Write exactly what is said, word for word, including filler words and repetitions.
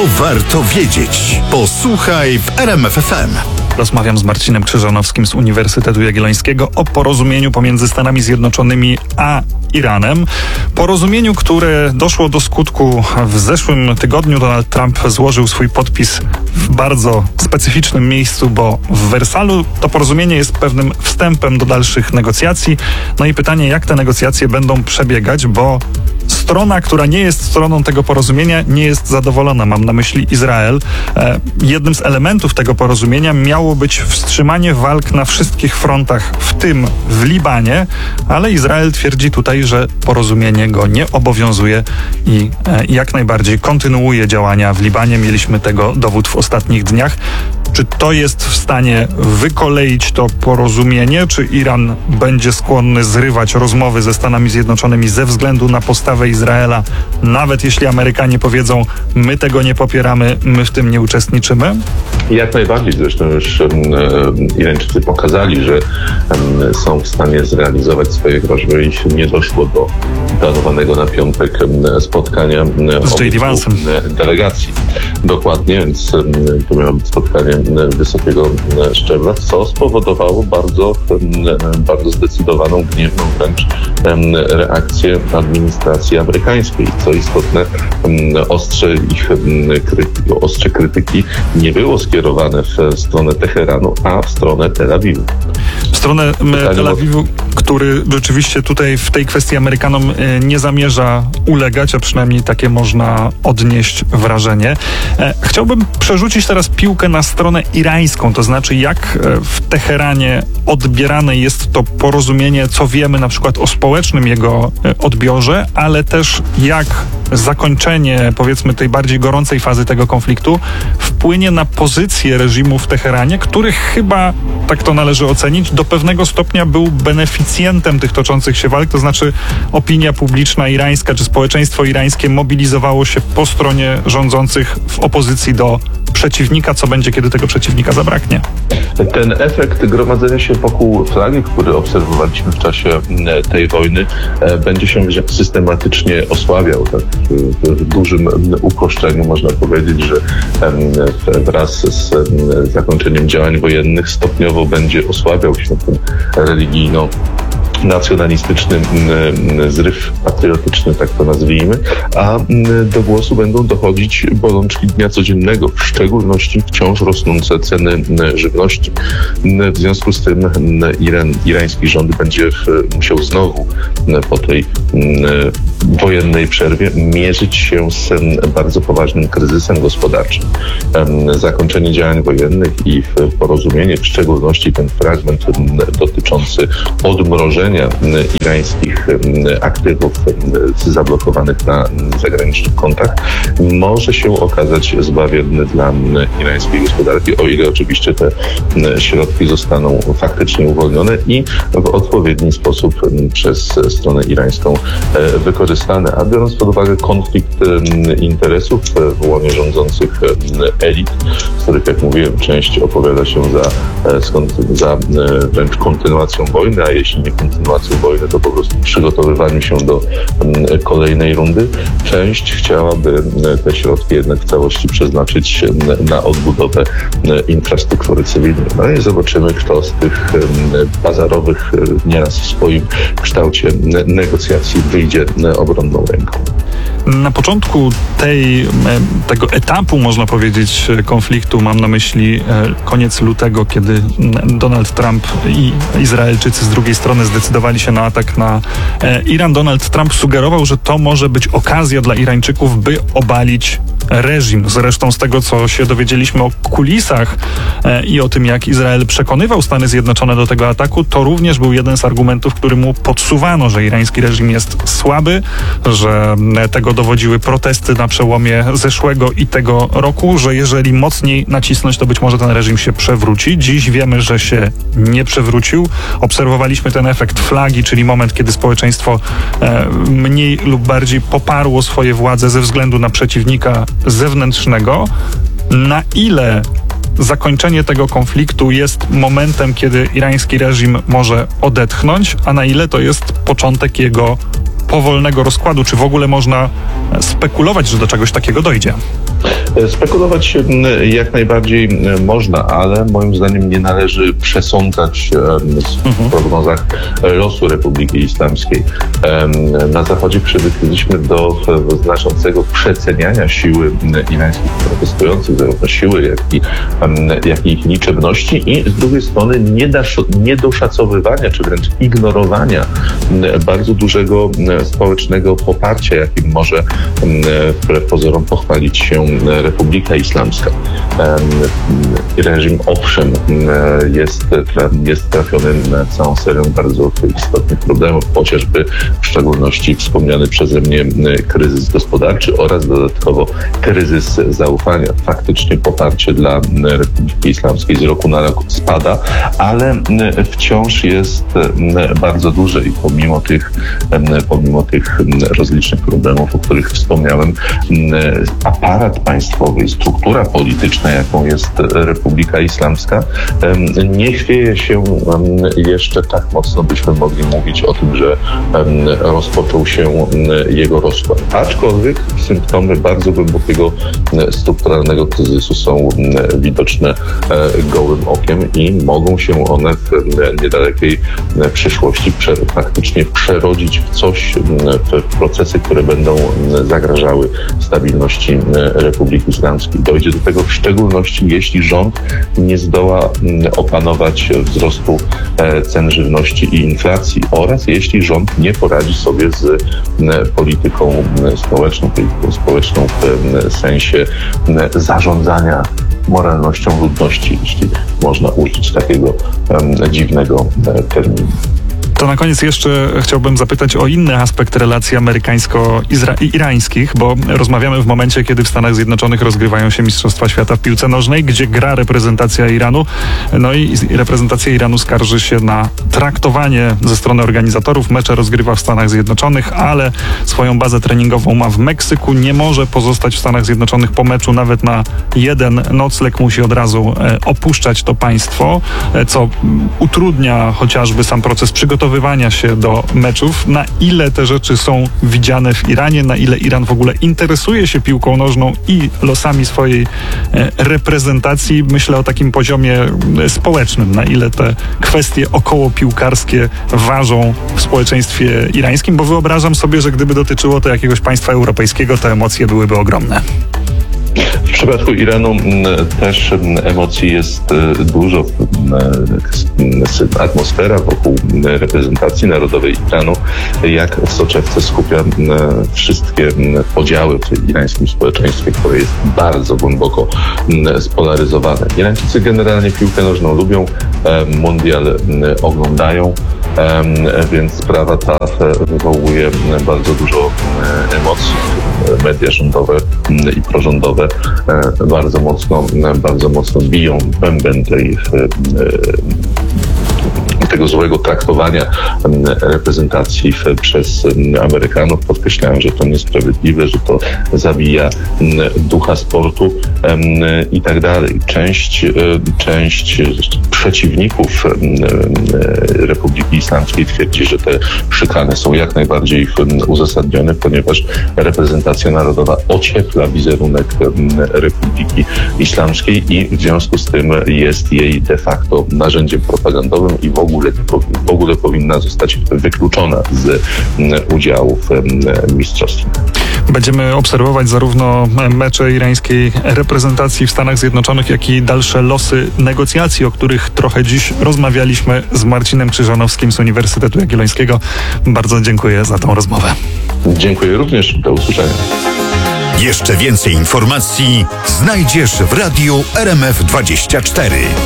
warto wiedzieć. Posłuchaj w R M F F M. Rozmawiam z Marcinem Krzyżanowskim z Uniwersytetu Jagiellońskiego o porozumieniu pomiędzy Stanami Zjednoczonymi a Iranem. Porozumieniu, które doszło do skutku w zeszłym tygodniu. Donald Trump złożył swój podpis w bardzo specyficznym miejscu, bo w Wersalu to porozumienie jest pewnym wstępem do dalszych negocjacji. No i pytanie, jak te negocjacje będą przebiegać, bo strona, która nie jest stroną tego porozumienia, nie jest zadowolona. Mam na myśli Izrael. E, jednym z elementów tego porozumienia miało być wstrzymanie walk na wszystkich frontach, w tym w Libanie, ale Izrael twierdzi tutaj, że porozumienie go nie obowiązuje i e, jak najbardziej kontynuuje działania w Libanie. Mieliśmy tego dowód w ostatnich dniach. Czy to jest w stanie wykoleić to porozumienie? Czy Iran będzie skłonny zrywać rozmowy ze Stanami Zjednoczonymi ze względu na postawę Izraela, nawet jeśli Amerykanie powiedzą, my tego nie popieramy, my w tym nie uczestniczymy? Jak najbardziej. Zresztą już um, Irańczycy pokazali, że um, są w stanie zrealizować swoje groźby, jeśli nie doszło do planowanego na piątek um, spotkania um, z J D Vance'em delegacji. Dokładnie, więc um, to miało być spotkanie um, wysokiego um, szczebla, co spowodowało bardzo, um, bardzo zdecydowaną, gniewną wręcz um, reakcję administracji amerykańskiej. Co istotne, um, ostrze ich um, krytyki, ostrze krytyki nie było skierowane w stronę Teheranu, a w stronę Tel Awiwu. W stronę Tel Awiwu, który rzeczywiście tutaj w tej kwestii Amerykanom nie zamierza ulegać, a przynajmniej takie można odnieść wrażenie. Chciałbym przerzucić teraz piłkę na stronę irańską, to znaczy jak w Teheranie odbierane jest to porozumienie, co wiemy na przykład o społecznym jego odbiorze, ale też jak zakończenie, powiedzmy, tej bardziej gorącej fazy tego konfliktu wpłynie na pozycję reżimu w Teheranie, który chyba, tak to należy ocenić, do pewnego stopnia był beneficjentem tych toczących się walk, to znaczy opinia publiczna irańska czy społeczeństwo irańskie mobilizowało się po stronie rządzących w opozycji do przeciwnika. Co będzie, kiedy tego przeciwnika zabraknie? Ten efekt gromadzenia się wokół flagi, który obserwowaliśmy w czasie tej wojny, będzie się systematycznie osłabiał. Tak? W dużym uproszczeniu można powiedzieć, że wraz z zakończeniem działań wojennych stopniowo będzie osłabiał się ten religijno nacjonalistyczny zryw patriotyczny, tak to nazwijmy, a do głosu będą dochodzić bolączki dnia codziennego, w szczególności wciąż rosnące ceny żywności. W związku z tym Iran, irański rząd będzie musiał znowu po tej wojennej przerwie mierzyć się z bardzo poważnym kryzysem gospodarczym. Zakończenie działań wojennych i porozumienie, w szczególności ten fragment dotyczący odmrożenia irańskich aktywów zablokowanych na zagranicznych kontach może się okazać zbawienny dla irańskiej gospodarki, o ile oczywiście te środki zostaną faktycznie uwolnione i w odpowiedni sposób przez stronę irańską wykorzystane. A biorąc pod uwagę konflikt interesów w łonie rządzących elit, z których, jak mówiłem, część opowiada się za, za wręcz kontynuacją wojny, a jeśli nie kontynuacją wojny, to po prostu przygotowywaniu się do kolejnej rundy. Część chciałaby te środki jednak w całości przeznaczyć na odbudowę infrastruktury cywilnej. No i zobaczymy, kto z tych bazarowych, nieraz w swoim kształcie negocjacji wyjdzie obronną ręką. Na początku tej, tego etapu, można powiedzieć, konfliktu, mam na myśli koniec lutego, kiedy Donald Trump i Izraelczycy z drugiej strony zdecydowali się na atak na Iran, Donald Trump sugerował, że to może być okazja dla Irańczyków, by obalić reżim. Zresztą z tego, co się dowiedzieliśmy o kulisach e, i o tym, jak Izrael przekonywał Stany Zjednoczone do tego ataku, to również był jeden z argumentów, który mu podsuwano, że irański reżim jest słaby, że e, tego dowodziły protesty na przełomie zeszłego i tego roku, że jeżeli mocniej nacisnąć, to być może ten reżim się przewróci. Dziś wiemy, że się nie przewrócił. Obserwowaliśmy ten efekt flagi, czyli moment, kiedy społeczeństwo e, mniej lub bardziej poparło swoje władze ze względu na przeciwnika zewnętrznego. Na ile zakończenie tego konfliktu jest momentem, kiedy irański reżim może odetchnąć, a na ile to jest początek jego powolnego rozkładu? Czy w ogóle można spekulować, że do czegoś takiego dojdzie? Spekulować jak najbardziej można, ale moim zdaniem nie należy przesądzać w prognozach losu Republiki Islamskiej. Na Zachodzie przywykliśmy do znaczącego przeceniania siły irańskich protestujących, zarówno siły, jak i, jak i ich liczebności, i z drugiej strony niedoszacowywania, czy wręcz ignorowania bardzo dużego społecznego poparcia, jakim może wbrew pozorom pochwalić się Republika Islamska. Reżim owszem jest, jest trafiony na całą serię bardzo istotnych problemów, chociażby w szczególności wspomniany przeze mnie kryzys gospodarczy oraz dodatkowo kryzys zaufania. Faktycznie poparcie dla Republiki Islamskiej z roku na rok spada, ale wciąż jest bardzo duże i pomimo tych, pomimo tych rozlicznych problemów, o których wspomniałem, aparat państwowy, struktura polityczna, jaką jest Republika Islamska, nie chwieje się jeszcze tak mocno, byśmy mogli mówić o tym, że rozpoczął się jego rozkład. Aczkolwiek symptomy bardzo głębokiego strukturalnego kryzysu są widoczne gołym okiem i mogą się one w niedalekiej przyszłości faktycznie przerodzić w coś, w procesy, które będą zagrażały stabilności Republiki Islamskiej. Dojdzie do tego w szczególności, jeśli rząd nie zdoła opanować wzrostu cen żywności i inflacji oraz jeśli rząd nie poradzi sobie z polityką społeczną, polityką społeczną w sensie zarządzania moralnością ludności, jeśli można użyć takiego dziwnego terminu. To na koniec jeszcze chciałbym zapytać o inny aspekt relacji amerykańsko-irańskich, bo rozmawiamy w momencie, kiedy w Stanach Zjednoczonych rozgrywają się Mistrzostwa Świata w piłce nożnej, gdzie gra reprezentacja Iranu. No i reprezentacja Iranu skarży się na traktowanie ze strony organizatorów. Mecze rozgrywa w Stanach Zjednoczonych, ale swoją bazę treningową ma w Meksyku. Nie może pozostać w Stanach Zjednoczonych po meczu nawet na jeden nocleg. Musi od razu opuszczać to państwo, co utrudnia chociażby sam proces przygotowania się do meczów. Na ile te rzeczy są widziane w Iranie, na ile Iran w ogóle interesuje się piłką nożną i losami swojej reprezentacji. Myślę o takim poziomie społecznym, na ile te kwestie okołopiłkarskie ważą w społeczeństwie irańskim, bo wyobrażam sobie, że gdyby dotyczyło to jakiegoś państwa europejskiego, te emocje byłyby ogromne. W przypadku Iranu też emocji jest dużo. Atmosfera wokół reprezentacji narodowej Iranu jak w soczewce skupia wszystkie podziały w irańskim społeczeństwie, które jest bardzo głęboko spolaryzowane. Irańczycy generalnie piłkę nożną lubią, mundial oglądają, więc sprawa ta wywołuje bardzo dużo emocji. Media rządowe i prorządowe bardzo mocno, bardzo mocno biją bęben tej tego złego traktowania reprezentacji przez Amerykanów. Podkreślają, że to niesprawiedliwe, że to zabija ducha sportu i tak dalej. Część, część przeciwników Republiki Islamskiej twierdzi, że te szykany są jak najbardziej uzasadnione, ponieważ reprezentacja narodowa ociepla wizerunek Republiki Islamskiej i w związku z tym jest jej de facto narzędziem propagandowym i w ogóle w ogóle powinna zostać wykluczona z udziału w mistrzostwie. Będziemy obserwować zarówno mecze irańskiej reprezentacji w Stanach Zjednoczonych, jak i dalsze losy negocjacji, o których trochę dziś rozmawialiśmy z Marcinem Krzyżanowskim z Uniwersytetu Jagiellońskiego. Bardzo dziękuję za tą rozmowę. Dziękuję również. Do usłyszenia. Jeszcze więcej informacji znajdziesz w radiu R M F dwadzieścia cztery.